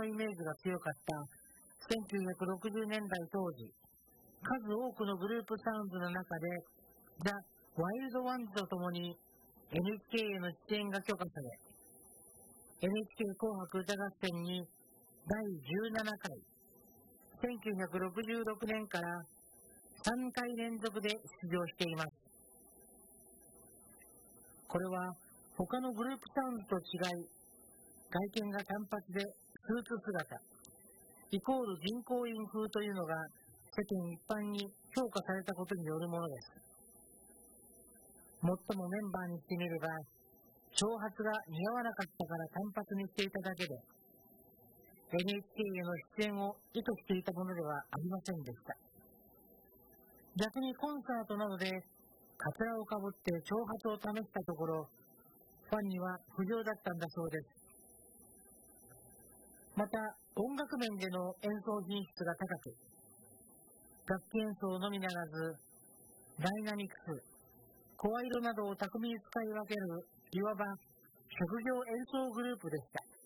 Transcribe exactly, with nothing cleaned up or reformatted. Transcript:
イメージが強かったせんきゅうひゃくろくじゅうねんだい当時、数多くのグループサウンズの中でザ・ワイルドワンズとともに エヌエイチケー への出演が許可され、 エヌエイチケー 紅白歌合戦にだいじゅうななかい、せんきゅうひゃくろくじゅうろくねんからさんかい連続で出場しています。これは他のグループサウンズと違い、外見が単発でスーツ姿イコール銀行員風というのが世間一般に評価されたことによるものです。もっともメンバーにしてみれば、長髪が似合わなかったから単発にしていただけで エヌエイチケー への出演を意図していたものではありませんでした。逆にコンサートなどでカツラをかぶって長髪を試したところ、ファンには不評だったんだそうです。また音楽面での演奏品質が高く、楽器演奏のみならずダイナミクス、声色などを巧みに使い分ける、いわば職業演奏グループでした。